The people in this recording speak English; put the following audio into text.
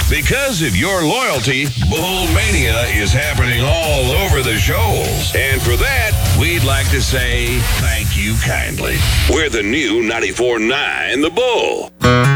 Because of your loyalty, Bull Mania is happening all over the shoals. And for that, we'd like to say thank you kindly. We're the new 94.9 The Bull.